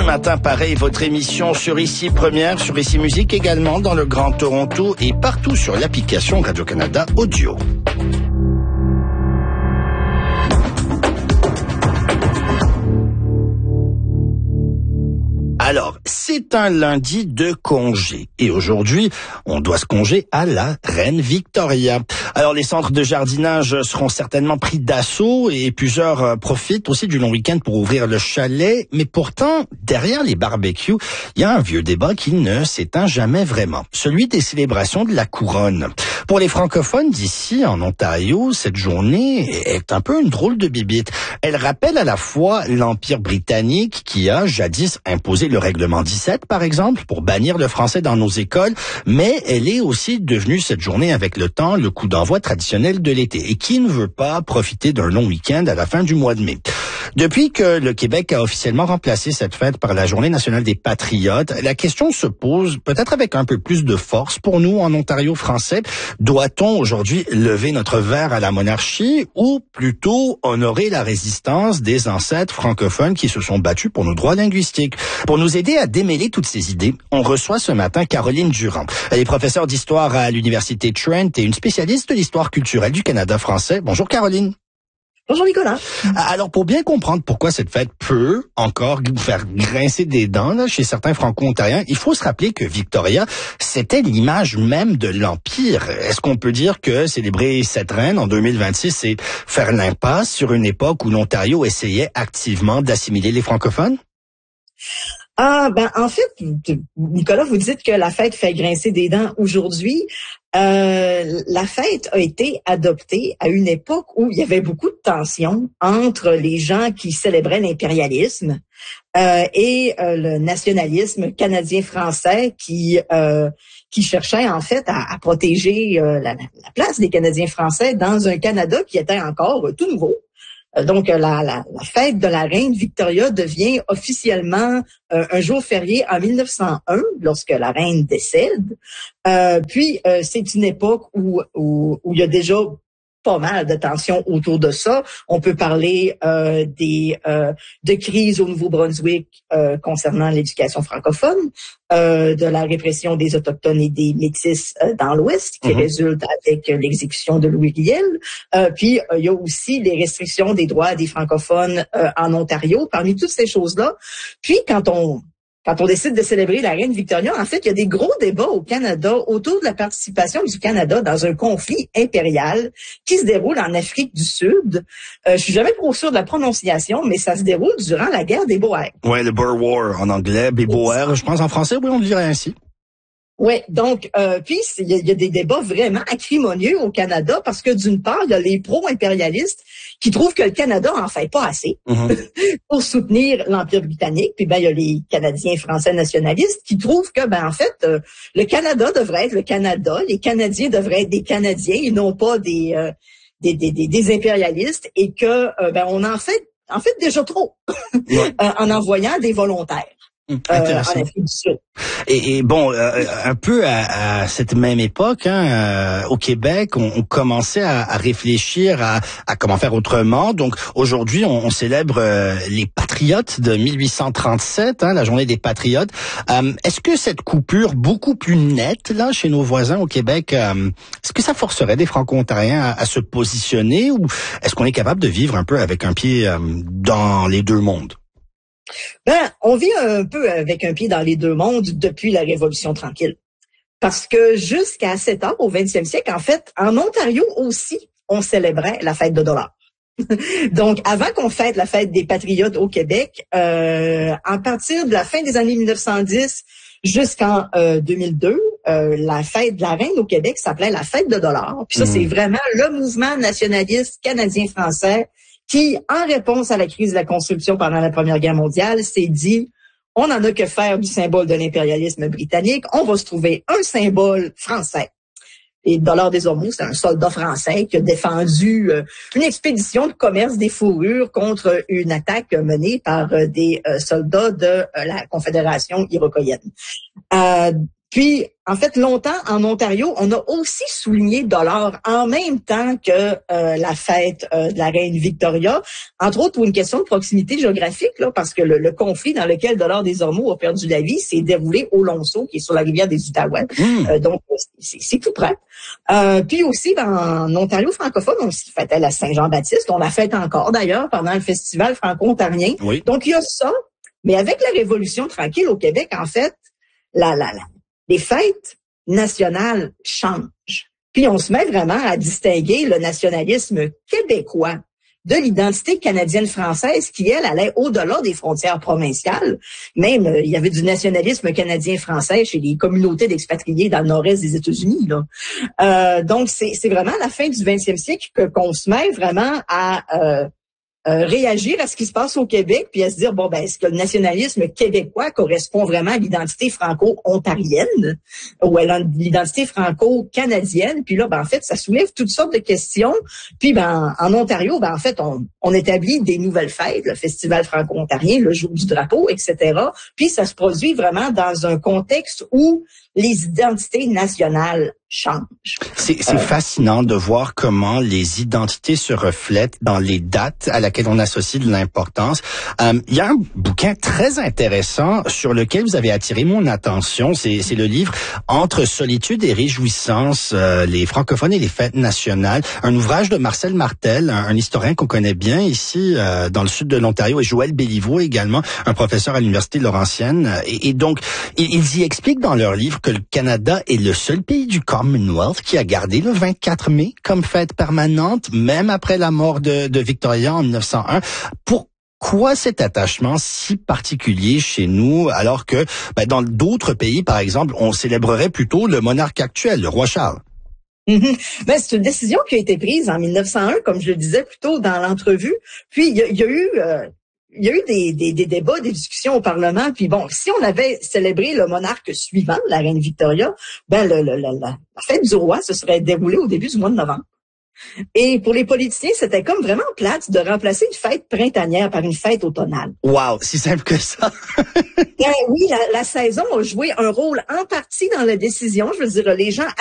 Deux matins pareil, votre émission sur Ici Première, sur Ici Musique également dans le Grand Toronto et partout sur l'application Radio-Canada Audio. Alors, c'est un lundi de congé et aujourd'hui, on doit se congé à la reine Victoria. Alors, les centres de jardinage seront certainement pris d'assaut et plusieurs profitent aussi du long week-end pour ouvrir le chalet. Mais pourtant, derrière les barbecues, il y a un vieux débat qui ne s'éteint jamais vraiment, celui des célébrations de la couronne. Pour les francophones d'ici, en Ontario, cette journée est un peu une drôle de bibite. Elle rappelle à la fois l'Empire britannique qui a jadis imposé le règlement 17, par exemple, pour bannir le français dans nos écoles, mais elle est aussi devenue cette journée avec le temps le coup d'envoi traditionnel de l'été. Et qui ne veut pas profiter d'un long week-end à la fin du mois de mai? Depuis que le Québec a officiellement remplacé cette fête par la Journée nationale des patriotes, la question se pose peut-être avec un peu plus de force pour nous en Ontario français. Doit-on aujourd'hui lever notre verre à la monarchie ou plutôt honorer la résistance des ancêtres francophones qui se sont battus pour nos droits linguistiques? Pour nous aider à démêler toutes ces idées, on reçoit ce matin Caroline Durand. Elle est professeure d'histoire à l'Université Trent et une spécialiste de l'histoire culturelle du Canada français. Bonjour Caroline. Bonjour Nicolas. Alors, pour bien comprendre pourquoi cette fête peut encore faire grincer des dents là, chez certains Franco-Ontariens, il faut se rappeler que Victoria, c'était l'image même de l'Empire. Est-ce qu'on peut dire que célébrer cette reine en 2026, c'est faire l'impasse sur une époque où l'Ontario essayait activement d'assimiler les francophones? En fait, Nicolas, vous dites que la fête fait grincer des dents aujourd'hui. La fête a été adoptée à une époque où il y avait beaucoup de tensions entre les gens qui célébraient l'impérialisme et le nationalisme canadien-français qui cherchait en fait à protéger la place des Canadiens-français dans un Canada qui était encore tout nouveau. Donc, la fête de la reine Victoria devient officiellement un jour férié en 1901, lorsque la reine décède. Puis, c'est une époque où il y a déjà pas mal de tensions autour de ça. On peut parler de crises au Nouveau-Brunswick concernant l'éducation francophone, de la répression des Autochtones et des Métis dans l'Ouest qui résulte avec l'exécution de Louis Riel. Puis il y a aussi les restrictions des droits des francophones en Ontario. Parmi toutes ces choses-là, puis quand on décide de célébrer la reine Victoria, en fait, il y a des gros débats au Canada autour de la participation du Canada dans un conflit impérial qui se déroule en Afrique du Sud. Je suis jamais trop sûr de la prononciation, mais ça se déroule durant la guerre des Boers. Ouais, le Boer War en anglais, Boer, je pense en français, oui, on le dirait ainsi. Oui, donc puis il y a des débats vraiment acrimonieux au Canada parce que d'une part, il y a les pro-impérialistes qui trouvent que le Canada en fait pas assez pour soutenir l'Empire britannique, puis il y a les Canadiens français nationalistes qui trouvent que en fait le Canada devrait être le Canada, les Canadiens devraient être des Canadiens et non pas des impérialistes et que on en fait déjà trop en envoyant des volontaires. Intéressant. En Afrique du Sud. Et bon, un peu à cette même époque, au Québec, on commençait à réfléchir à comment faire autrement. Donc aujourd'hui, on célèbre les Patriotes de 1837, la journée des Patriotes. Est-ce que cette coupure beaucoup plus nette là chez nos voisins au Québec, est-ce que ça forcerait des Franco-Ontariens à se positionner ou est-ce qu'on est capable de vivre un peu avec un pied dans les deux mondes? On vit un peu avec un pied dans les deux mondes depuis la Révolution tranquille. Parce que jusqu'à 7 ans, au 20e siècle, en fait, en Ontario aussi, on célébrait la fête de $. Donc, avant qu'on fête la fête des Patriotes au Québec, à partir de la fin des années 1910 jusqu'en 2002, la fête de la reine au Québec s'appelait la fête de $. Puis ça, c'est vraiment le mouvement nationaliste canadien-français qui, en réponse à la crise de la construction pendant la Première Guerre mondiale, s'est dit, on n'en a que faire du symbole de l'impérialisme britannique, on va se trouver un symbole français. Et Dollard des Ormeaux, c'est un soldat français qui a défendu une expédition de commerce des fourrures contre une attaque menée par des soldats de la Confédération iroquoienne. Puis, en fait, longtemps, en Ontario, on a aussi souligné $, en même temps que la fête de la reine Victoria, entre autres pour une question de proximité géographique, là, parce que le conflit dans lequel Dollard des Ormeaux a perdu la vie s'est déroulé au Lonceau, qui est sur la rivière des Outaouais. Donc, c'est tout près. Puis aussi, en Ontario francophone, on s'y fêtait la Saint-Jean-Baptiste. On la fête encore, d'ailleurs, pendant le festival franco-ontarien. Oui. Donc, il y a ça. Mais avec la Révolution tranquille au Québec, en fait, les fêtes nationales changent. Puis on se met vraiment à distinguer le nationalisme québécois de l'identité canadienne-française qui, elle, allait au-delà des frontières provinciales. Même, il y avait du nationalisme canadien-français chez les communautés d'expatriés dans le nord-est des États-Unis, là. Donc, c'est vraiment à la fin du 20e siècle qu'on se met vraiment à réagir à ce qui se passe au Québec, puis à se dire, bon, ben, est-ce que le nationalisme québécois correspond vraiment à l'identité franco-ontarienne ou à l'identité franco-canadienne? Puis là, ben, en fait, ça soulève toutes sortes de questions. Puis, ben, en Ontario, ben, en fait, on établit des nouvelles fêtes, le Festival franco-ontarien, le Jour du drapeau, etc. Puis, ça se produit vraiment dans un contexte où les identités nationales changent. C'est fascinant de voir comment les identités se reflètent dans les dates à laquelle on associe de l'importance. Il y a un bouquin très intéressant sur lequel vous avez attiré mon attention. C'est le livre Entre solitude et réjouissance, les francophones et les fêtes nationales. Un ouvrage de Marcel Martel, un historien qu'on connaît bien ici dans le sud de l'Ontario, et Joël Béliveau également, un professeur à l'Université Laurentienne. Et donc, ils y expliquent dans leur livre que le Canada est le seul pays du Commonwealth qui a gardé le 24 mai comme fête permanente, même après la mort de Victoria en 1901. Pourquoi cet attachement si particulier chez nous, alors que dans d'autres pays, par exemple, on célébrerait plutôt le monarque actuel, le roi Charles? Ben, c'est une décision qui a été prise en 1901, comme je le disais plus tôt dans l'entrevue. Puis, il y a eu des débats, des discussions au Parlement. Puis bon, si on avait célébré le monarque suivant, la reine Victoria, ben la fête du roi se serait déroulée au début du mois de novembre. Et pour les politiciens, c'était comme vraiment plate de remplacer une fête printanière par une fête automnale. Wow, si simple que ça. Ben oui, la saison a joué un rôle en partie dans la décision. Je veux dire, les gens